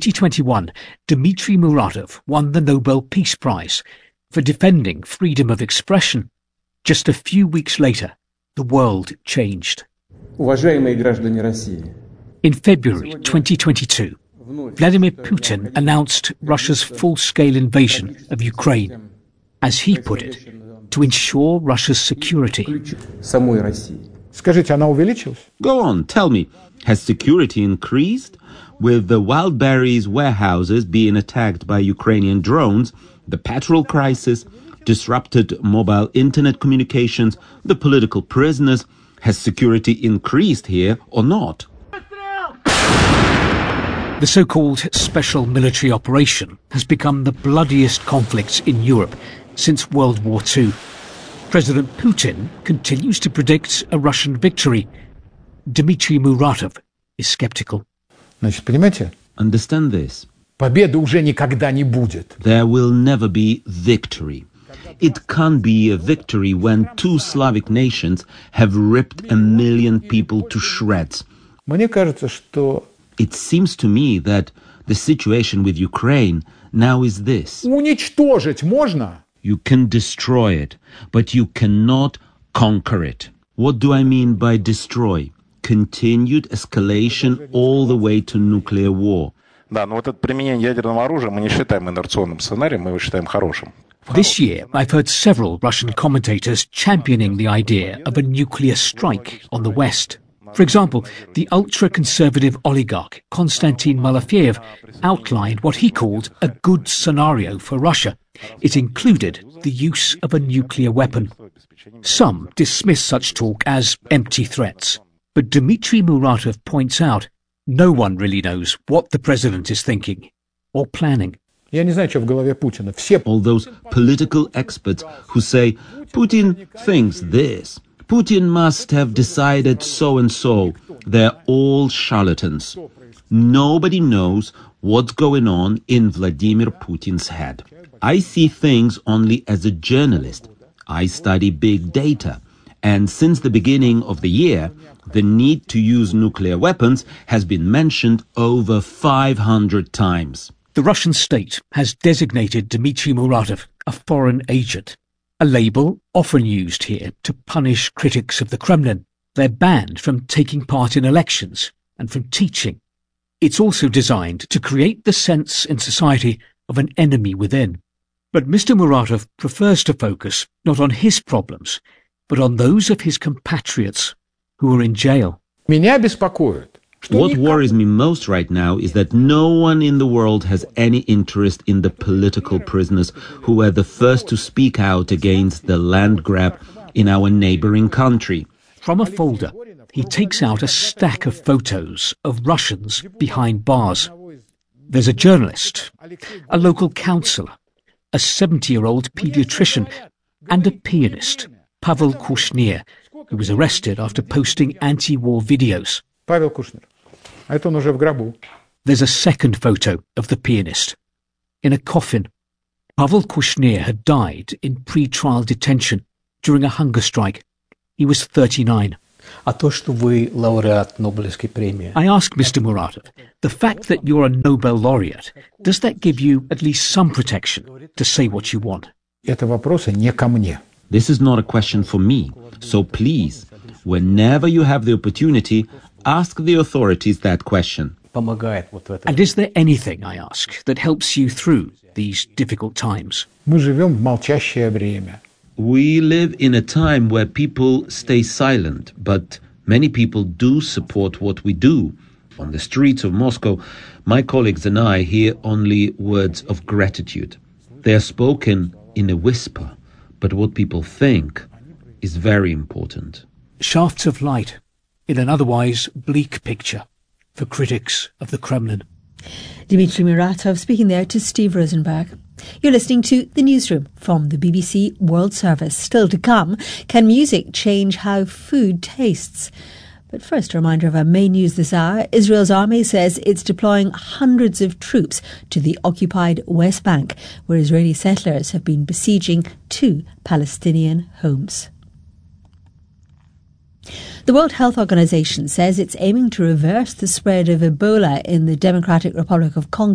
2021, Dmitry Muratov won the Nobel Peace Prize for defending freedom of expression. Just a few weeks later, the world changed. In February 2022, Vladimir Putin announced Russia's full-scale invasion of Ukraine, as he put it, to ensure Russia's security. Go on, tell me, has security increased? With the Wildberries warehouses being attacked by Ukrainian drones, the petrol crisis, disrupted mobile internet communications, the political prisoners, has security increased here or not? The so-called special military operation has become the bloodiest conflict in Europe since World War II. President Putin continues to predict a Russian victory. Dmitry Muratov is skeptical. Understand this. There will never be victory. It can't be a victory when two Slavic nations have ripped 1 million people to shreds. It seems to me that the situation with Ukraine now is this. You can destroy it, but you cannot conquer it. What do I mean by destroy? Continued escalation all the way to nuclear war. This year, I've heard several Russian commentators championing the idea of a nuclear strike on the West. For example, the ultra-conservative oligarch Konstantin Malafeyev outlined what he called a good scenario for Russia. It included the use of a nuclear weapon. Some dismiss such talk as empty threats. But Dmitry Muratov points out no one really knows what the president is thinking or planning. All those political experts who say, Putin thinks this, Putin must have decided so and so, they're all charlatans. Nobody knows what's going on in Vladimir Putin's head. I see things only as a journalist. I study big data. And since the beginning of the year, the need to use nuclear weapons has been mentioned over 500 times. The Russian state has designated Dmitry Muratov a foreign agent, a label often used here to punish critics of the Kremlin. They're banned from taking part in elections and from teaching. It's also designed to create the sense in society of an enemy within. But Mr. Muratov prefers to focus not on his problems, but on those of his compatriots who are in jail. What worries me most right now is that no one in the world has any interest in the political prisoners who were the first to speak out against the land grab in our neighboring country. From a folder, he takes out a stack of photos of Russians behind bars. There's a journalist, a local councillor, a 70-year-old pediatrician, and a pianist, Pavel Kushnir, who was arrested after posting anti-war videos. There's a second photo of the pianist. In a coffin, Pavel Kushnir had died in pre-trial detention during a hunger strike. He was 39. I asked Mr. Muratov, the fact that you're a Nobel laureate, does that give you at least some protection to say what you want? This is not a question for me, so please, whenever you have the opportunity, ask the authorities that question. And is there anything, I ask, that helps you through these difficult times? We live in a time where people stay silent, but many people do support what we do. On the streets of Moscow, my colleagues and I hear only words of gratitude. They are spoken in a whisper, but what people think is very important. Shafts of light in an otherwise bleak picture for critics of the Kremlin. Dmitry Muratov speaking there to Steve Rosenberg. You're listening to The Newsroom from the BBC World Service. Still to come, can music change how food tastes? But first, a reminder of our main news this hour. Israel's army says it's deploying hundreds of troops to the occupied West Bank, where Israeli settlers have been besieging 2 Palestinian homes. The World Health Organization says it's aiming to reverse the spread of Ebola in the Democratic Republic of Congo